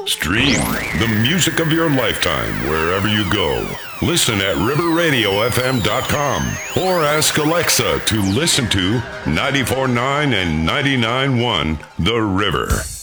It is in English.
Stream the music of your lifetime wherever you go. Listen at riverradiofm.com or ask Alexa to listen to 94.9 and 99.1 The River.